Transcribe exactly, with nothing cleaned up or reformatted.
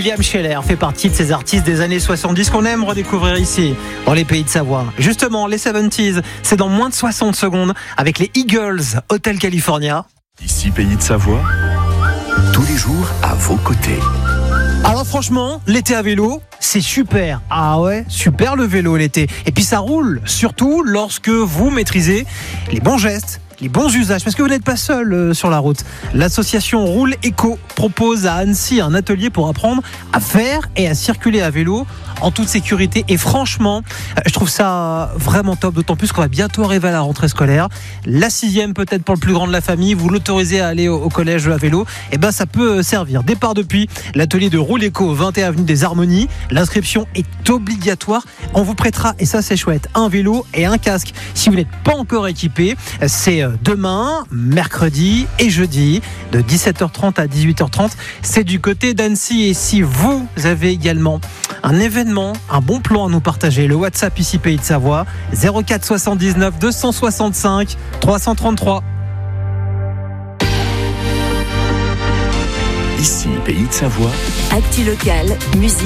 William Scheller fait partie de ces artistes des années soixante-dix qu'on aime redécouvrir ici, dans les pays de Savoie. Justement, les soixante-dix, c'est dans moins de soixante secondes avec les Eagles, Hotel California. Ici, pays de Savoie, tous les jours à vos côtés. Alors franchement, l'été à vélo, c'est super. Ah ouais, super le vélo l'été. Et puis ça roule, surtout lorsque vous maîtrisez les bons gestes, les bons usages, parce que vous n'êtes pas seul euh, sur la route. L'association Roule Éco propose à Annecy un atelier pour apprendre à faire et à circuler à vélo en toute sécurité. Et franchement, euh, je trouve ça vraiment top, d'autant plus qu'on va bientôt arriver à la rentrée scolaire. La sixième peut-être pour le plus grand de la famille, vous l'autorisez à aller au, au collège à vélo, et ben ça peut servir. Départ depuis l'atelier de Roule Éco, vingt et un avenue des Harmonies. L'inscription est obligatoire. On vous prêtera, et ça c'est chouette, un vélo et un casque. Si vous n'êtes pas encore équipé, c'est demain, mercredi et jeudi, de dix-sept heures trente à dix-huit heures trente. C'est du côté d'Annecy. Et si vous avez également un événement, un bon plan à nous partager, le WhatsApp ici Pays de Savoie, zéro quatre soixante-dix-neuf deux cent soixante-cinq trois cent trente-trois. Ici, pays de Savoie. Actu locale, musique.